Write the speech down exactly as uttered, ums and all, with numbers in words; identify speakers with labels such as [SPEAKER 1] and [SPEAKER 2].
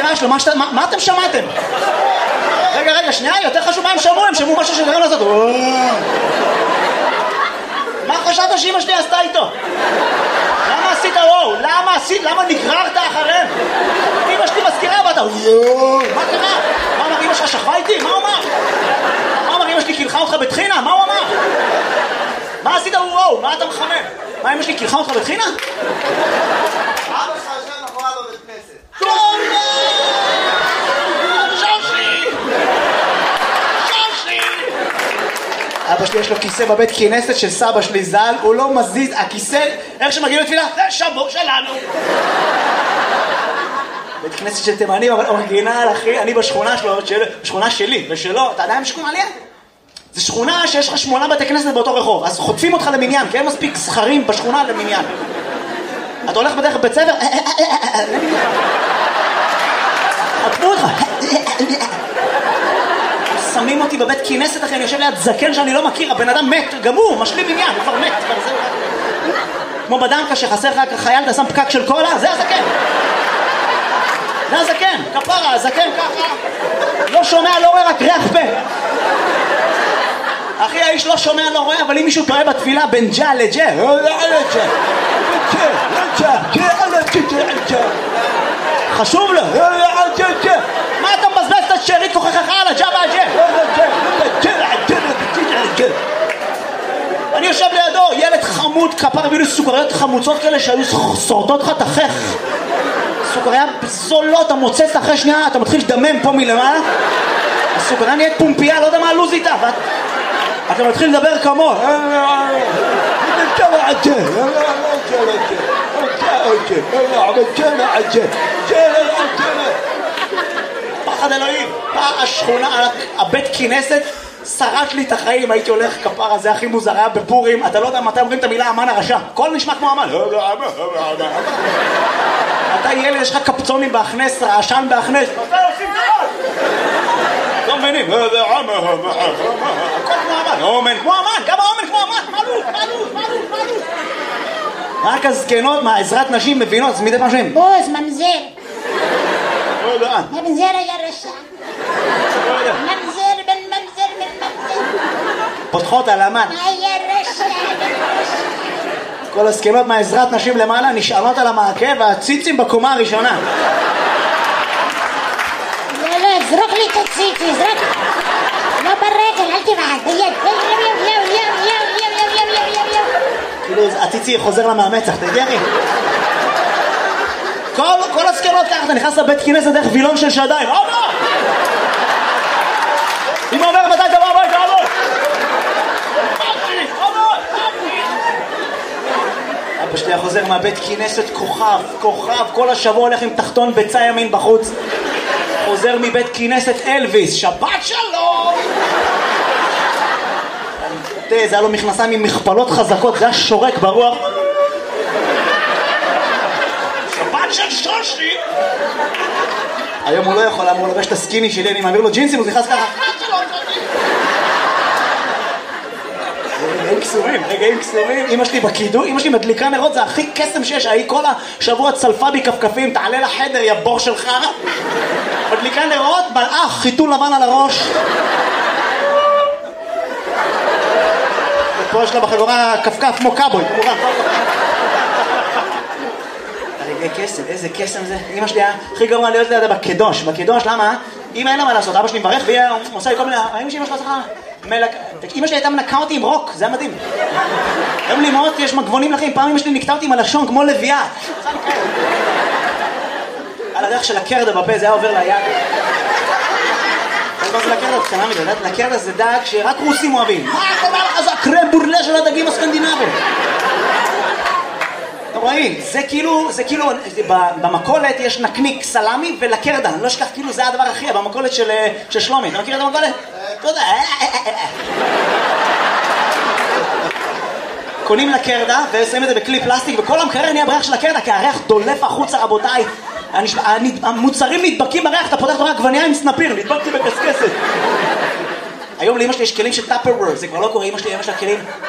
[SPEAKER 1] הבעיה שלו? מה, שת... מה, מה אתם שמעתם? רגע, רגע, שנייה, יותר חשוב מה הם שמעו, הם שמעו משהו שדברים לעשות. מה חשבת שאמא שלי עשתה איתו? למה עשית וואו? למה עשית? למה נגררת אחריהם? אמא שלי מזכירה ואתה מה קרה? מה אמר אמא שלך שכבה איתי? מה הוא אמר? מה אמר אמא שלי קילחה אותך בתחינה? מה הוא אמר? מה עשית וואו? מה אתה מחמם? מה אמא שלי קילחה אותך בתחינה?
[SPEAKER 2] אבא שלך יושב מאחוריו בבית כנסת.
[SPEAKER 1] שושי! שושי! אבא שלי יש לו כיסא בבית כנסת של סבא שלי ז"ל, הוא לא מזיז, הכיסא, איך שמגיעים לתפילה? זה שבור שלנו! בית כנסת של תימנים, אבל אורגינל, אחי, אני בשכונה שלו, בשכונה שלי, ושלו, אתה יודע מה שכונה עליה? זה שכונה שיש לך שמונה בתי כנסת באותו רחוב, אז חוטפים אותך למניין, כי אין מספיק זכרים בשכונה למניין. אתה הולך בדרך בית ספר, חטפו אותך. שמים אותי בבית כנסת, אחי, אני יושב ליד זקן שאני לא מכיר, הבן אדם מת, גמור, משלים עניין, הוא כבר מת. כמו בדנקה שחסר לך חייל, אתה שם פקק של קולה, זה הזקן. זה הזקן, כפרה, הזקן ככה. לא שומע, לא רואה, רק ריח פה. אחי, האיש לא שומע, לא רואה, אבל אם מישהו טועה בתפילה בין ג'ה לג'ה, חשוב לו. מה אתה מבזבז את השארית כוחך על הג'ה והג'ה? אני יושב לידו, ילד חמוד, כפר הביאו לי סוכריות חמוצות כאלה שהיו שורטות לך תחך. סוכריה זולות, אתה מוצץ אחרי שנייה, אתה מתחיל לדמם פה מלמעלה. הסוכריה נהיית פומפייה, לא יודע מה הלוז איתה. אתה מתחיל לדבר כמו פחד אלוהים. השכונה, הבית כנסת שרט לי את החיים. הייתי הולך כפרה, זה הכי מוזר, היה בפורים, אתה לא יודע מתי אומרים את המילה אמן הרשע, הכל נשמע כמו אמן. אתה ילד, יש לך קפצונים בהכנס, רעשן בהכנס, מתי עושים דבר? לא מבינים, הכל כמו אמן, אומן כמו אמן, גם האומן כמו אמן, מעלות, מעלות, מעלות, מעלות. רק הזקנות מהעזרת נשים מבינות, זה מדי פעם שהם
[SPEAKER 3] בוז, ממזר. ממזר היה רשע. ממזר בן ממזר בן ממזר.
[SPEAKER 1] פותחות על אמן.
[SPEAKER 3] היה רשע בן רשע.
[SPEAKER 1] כל הזקנות מהעזרת נשים למעלה נשענות על המעקה והציצים בקומה הראשונה.
[SPEAKER 3] לא, לא, זרוק לי את הציצי, זרוק. לא ברגל, אל תבעד, ביד. יו, יו, יו, יו, יו, יו, יו, יו, יו, יו.
[SPEAKER 1] כאילו, הציצי חוזר לה מהמצח, תגיע לי. כל, כל הזקנות ככה, אתה נכנס לבית כנסת דרך וילון של שדיים. אבא! אמא אומר, מתי אתה בא הביתה, אבא? אבא שלי חוזר מהבית כנסת כוכב, כוכב, כל השבוע הולך עם תחתון ביצה ימין בחוץ. חוזר מבית כנסת אלוויס, שבת שלום! תראה, זה היה לו מכנסיים עם מכפלות חזקות, זה היה שורק ברוח. שבת של שושי! היום הוא לא יכול, למה הוא לובש את הסקיני שלי, אני מעביר לו ג'ינסים, הוא נכנס ככה. רגעים קסומים, רגעים קסומים. אמא שלי בקידום, אמא שלי מדליקה נרות, זה הכי קסם שיש. היא כל השבוע צלפה בי כפכפים, תעלה לחדר, יא בור שלך. מדליקה נרות, מלאך, חיתול לבן על הראש. ופה יש לה בחגורה כפכף כמו קאבוי, כמובן. רגעי קסם, איזה קסם זה. אמא שלי היה הכי גרוע להיות לידה בקדוש. בקדוש, למה? אמא אין לה מה לעשות, אבא שלי מברך והיא עושה לי כל מיני... אמא שלי אמא שלה עושה מלק... אמא שלי הייתה מנקה אותי עם רוק, זה היה מדהים. היום לימות יש מגבונים לכם, פעם אמא שלי נקטה אותי עם הלשון כמו לביאה. על הדרך של הקרדה בפה, זה היה עובר ליד. מה זה לקרדה? קטנה מדי, לקרדה זה דג שרק רוסים אוהבים. מה אתה אומר לך? זה הקרם בורלה של הדגים הסקנדינביים. אתה רואים, זה כאילו, זה כאילו, במקולת יש נקניק סלמי ולקרדה, אני לא אשכח, כאילו זה הדבר הכי, במקולת של שלומי, אתה מכיר את המקולת? תודה. קונים לקרדה ושמים את זה בכלי פלסטיק, וכל המקרר נהיה בריח של הקרדה, כי הריח דולף החוצה, רבותיי. המוצרים נדבקים בריח, אתה פותח תורה עגבנייה עם סנפיר, נדבקתי בקסקסת. היום לאמא שלי יש כלים של טאפרוור, זה כבר לא קורה, אמא שלי, אמא שלה כלים